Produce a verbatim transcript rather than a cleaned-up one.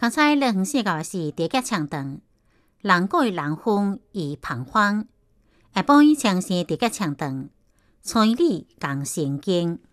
刚才热红写的是地脚长长，人过人风已彷徨，下晡强生地脚长长，催你共神经。